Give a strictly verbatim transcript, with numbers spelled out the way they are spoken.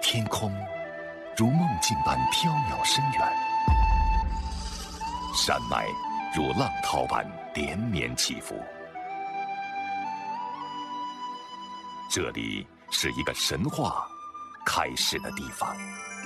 天空如梦境般缥缈深远，山脉如浪涛般连绵起伏。这里是一个神话开始的地方。